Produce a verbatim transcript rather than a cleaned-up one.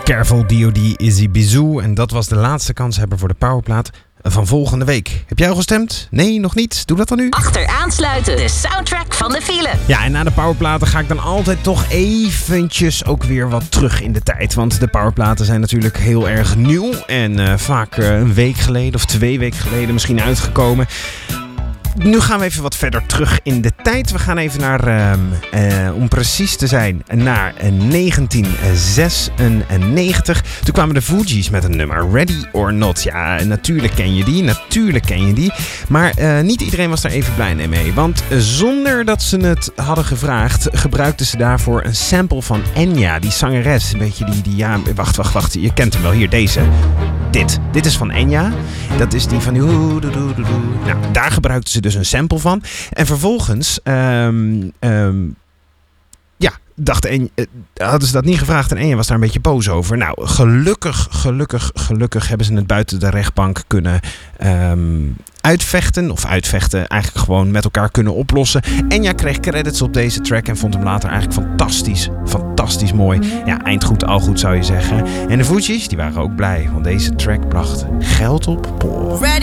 Careful, D O D, Izzy Bizou. En dat was de laatste kanshebber voor de Powerplaat van volgende week. Heb jij al gestemd? Nee, nog niet? Doe dat dan nu. Achteraansluiten, de soundtrack van de file. Ja, en na de Powerplaten ga ik dan altijd toch eventjes ook weer wat terug in de tijd. Want de Powerplaten zijn natuurlijk heel erg nieuw. En uh, vaak uh, een week geleden of twee weken geleden misschien uitgekomen. Nu gaan we even wat verder terug in de tijd. We gaan even naar, uh, uh, om precies te zijn, naar negentien zesennegentig. Toen kwamen de Fugees met een nummer, Ready or Not. Ja, natuurlijk ken je die, natuurlijk ken je die. Maar uh, niet iedereen was daar even blij mee. Want uh, zonder dat ze het hadden gevraagd, gebruikten ze daarvoor een sample van Enya, die zangeres. Een beetje die, die ja, wacht, wacht, wacht. Je kent hem wel, hier, deze. Dit. Dit is van Enya. Dat is die van die... Nou, daar gebruikten ze dus een sample van. En vervolgens... Um, um, ja, dacht en, uh, hadden ze dat niet gevraagd en Enya was daar een beetje boos over. Nou, gelukkig, gelukkig, gelukkig hebben ze het buiten de rechtbank kunnen um, uitvechten. Of uitvechten, eigenlijk gewoon met elkaar kunnen oplossen. Enya kreeg credits op deze track en vond hem later eigenlijk fantastisch. Fantastisch mooi. Ja, eindgoed, al goed zou je zeggen. En de Fugees, die waren ook blij, want deze track bracht geld op. Boah.